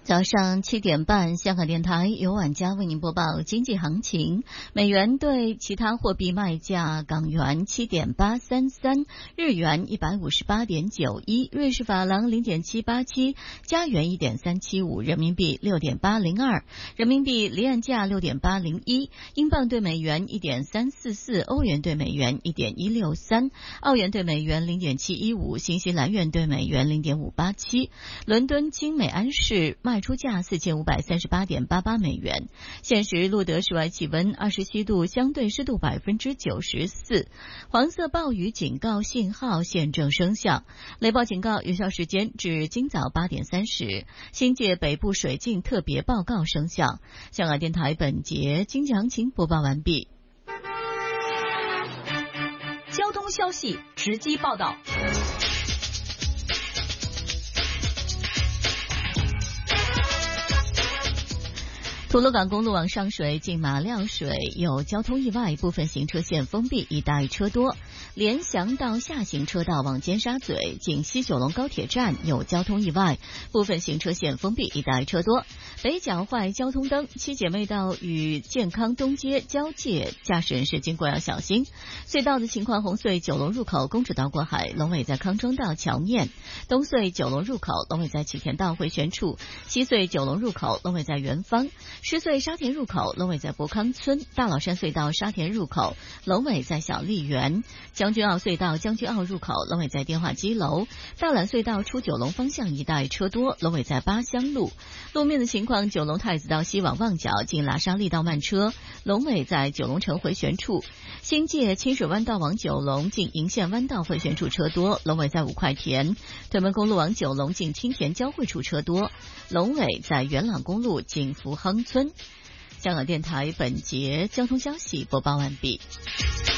早上7点半，香港电台由晚家为您播报经济行情。美元对其他货币卖价：港元7.833，日元158.91，瑞士法郎0.787，加元1.375，人民币6.802，人民币离岸价6.801，英镑对美元1.344，欧元对美元1.163，澳元对美元0.715，新西兰元对美元0.587。伦敦金美安市卖出价4538.88美元。现时录得室外气温27度，相对湿度94%。黄色暴雨警告信号现正生效，雷暴警告有效时间至今早8点30。新界北部水浸特别报告生效。香港电台本节经济行情播报完毕。 交通消息直击报道。 吐露港公路往上水近马料水有交通意外，部分行车线封闭，一带车多。联翔道下行车道往尖沙咀近西九龙高铁站有交通意外，部分行车线封闭，一带车多。北角坏交通灯，七姐妹道与健康东街交界，驾驶人士经过要小心。隧道的情况：红隧九龙入口公主道过海，龙尾在康庄道桥面；东隧九龙入口龙尾在启田道回旋处；西隧九龙入口龙尾在元芳；狮隧沙田入口龙尾在博康村；大老山隧道沙田入口龙尾在小丽园；将军澳隧道将军澳入口龙尾在电话机楼；大榄隧道出九龙方向一带车多，龙尾在八乡路。路面的情况：九龙太子道西往旺角近喇沙利道慢车，龙尾在九龙城回旋处；新界清水湾道往九龙近银线湾道回旋处车多，龙尾在五块田；屯门公路往九龙近青田交汇处车多，龙尾在元朗公路近福亨村。香港电台本节交通消息播报完毕。